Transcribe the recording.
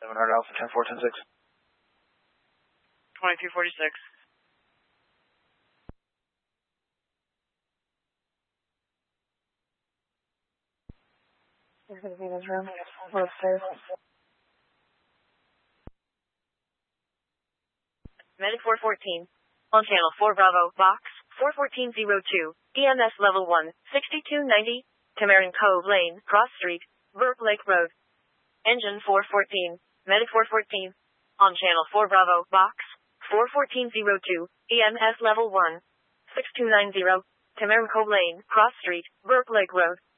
700 Alpha 10410-6. 2246. He's going to be in his room. We're upstairs. Medic 414. On channel 4 Bravo, box 41402, EMS level 1, 6290, Tamarin Cove Lane, Cross Street, Burke Lake Road. Engine 414, Medic 414. On channel 4 Bravo, box 41402, EMS level 1, 6290, Tamarin Cove Lane, Cross Street, Burke Lake Road.